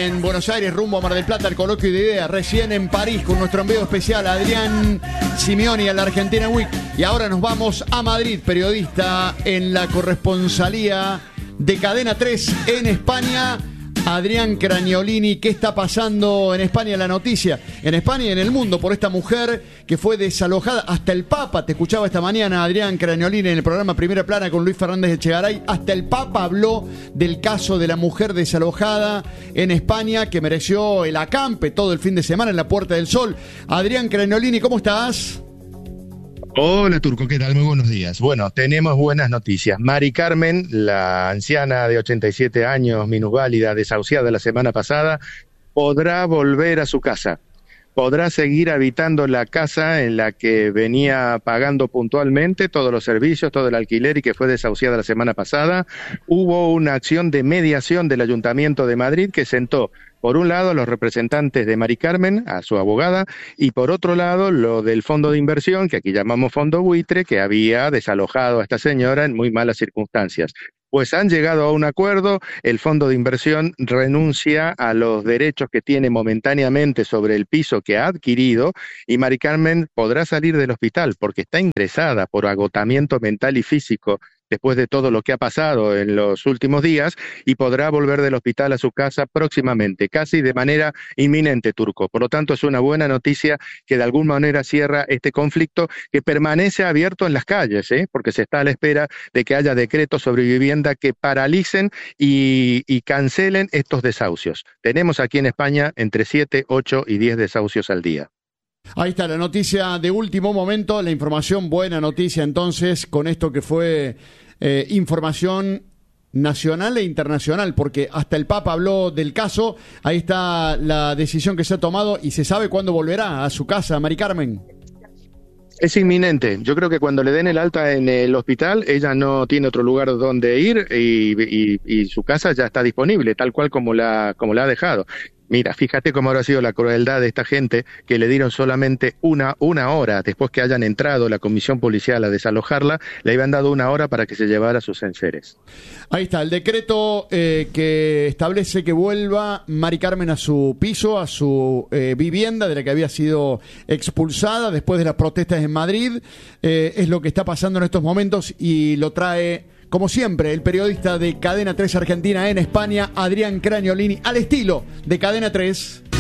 en Buenos Aires, rumbo a Mar del Plata, al coloquio de ideas. Recién en París con nuestro envío especial a Adrián Simeoni a la Argentina Week. Y ahora nos vamos a Madrid, periodista en la corresponsalía de Cadena 3 en España. Adrián Craniolini, ¿qué está pasando en España? La noticia en España y en el mundo por esta mujer que fue desalojada. Hasta el Papa, te escuchaba esta mañana Adrián Craniolini en el programa Primera Plana con Luis Fernández Echegaray. Hasta el Papa habló del caso de la mujer desalojada en España que mereció el acampe todo el fin de semana en la Puerta del Sol. Adrián Craniolini, ¿cómo estás? Hola Turco, ¿qué tal? Muy buenos días. Bueno, tenemos buenas noticias. Mari Carmen, la anciana de 87 años, minusválida, desahuciada la semana pasada, podrá volver a su casa. Podrá seguir habitando la casa en la que venía pagando puntualmente todos los servicios, todo el alquiler y que fue desahuciada la semana pasada. Hubo una acción de mediación del Ayuntamiento de Madrid que sentó, por un lado, los representantes de Mari Carmen, a su abogada, y por otro lado, lo del fondo de inversión, que aquí llamamos fondo buitre, que había desalojado a esta señora en muy malas circunstancias. Pues han llegado a un acuerdo, el fondo de inversión renuncia a los derechos que tiene momentáneamente sobre el piso que ha adquirido y Mari Carmen podrá salir del hospital porque está ingresada por agotamiento mental y físico después de todo lo que ha pasado en los últimos días y podrá volver del hospital a su casa próximamente, casi de manera inminente, Turco. Por lo tanto, es una buena noticia que de alguna manera cierra este conflicto que permanece abierto en las calles, porque se está a la espera de que haya decretos sobre vivienda que paralicen y cancelen estos desahucios. Tenemos aquí en España entre 7, 8 y 10 desahucios al día. Ahí está la noticia de último momento, la información, buena noticia entonces, con esto que fue información nacional e internacional, porque hasta el Papa habló del caso. Ahí está la decisión que se ha tomado y se sabe cuándo volverá a su casa, Mari Carmen. Es inminente. Yo creo que cuando le den el alta en el hospital, ella no tiene otro lugar donde ir y su casa ya está disponible, tal cual como la ha dejado. Mira, fíjate cómo habrá sido la crueldad de esta gente que le dieron solamente una hora después que hayan entrado la comisión policial a desalojarla, le habían dado una hora para que se llevara a sus enseres. Ahí está, el decreto que establece que vuelva Mari Carmen a su piso, a su vivienda de la que había sido expulsada después de las protestas en Madrid. Es lo que está pasando en estos momentos y lo trae, como siempre, el periodista de Cadena 3 Argentina en España, Adrián Craniolini, al estilo de Cadena 3.